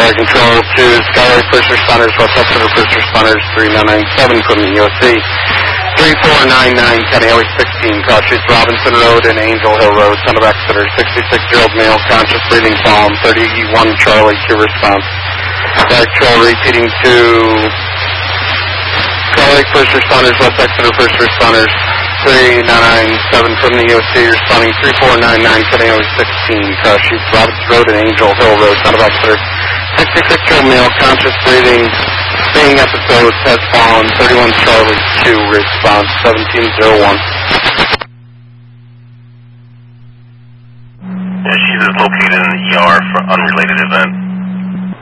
Fire Control to Skyway First Responders, West Exeter First Responders, 3997 from the EOC. 3499, County 16, cross streets Robinson Road and Angel Hill Road, son of Exeter. 66-year-old male, conscious, breathing, calm. 31 Charlie, Q response. Fire Control repeating to Skyway First Responders, West Exeter First Responders, 3997 from the EOC, responding 3499, County 16, cross streets Robinson Road and Angel Hill Road, son of Exeter. 66-year-old male, conscious, breathing, seeing episodes, has fallen. 31 Charlie, Q response, 1701. Yeah, she's located in the ER for unrelated event.